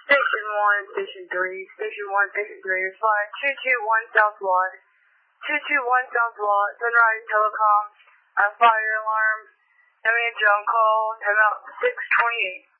Station 1, Station 3, Station 1, Station 3, flight 221 Southwest, 221 Southwest, Sunrise Telecom, fire alarm, having a drone call, time out 6:28.